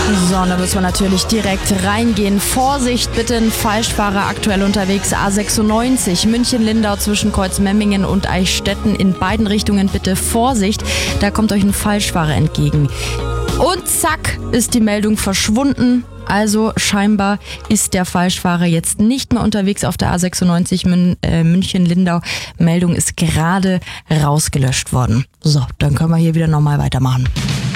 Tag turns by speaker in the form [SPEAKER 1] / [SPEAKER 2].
[SPEAKER 1] So, da müssen wir natürlich direkt reingehen. Vorsicht bitte, ein Falschfahrer aktuell unterwegs. A96 München-Lindau zwischen Kreuzmemmingen und Eichstätten. In beiden Richtungen bitte Vorsicht, da kommt euch ein Falschfahrer entgegen. Und zack, ist die Meldung verschwunden. Also scheinbar ist der Falschfahrer jetzt nicht mehr unterwegs auf der A96 München-Lindau. Meldung ist gerade rausgelöscht worden. So, dann können wir hier wieder normal weitermachen.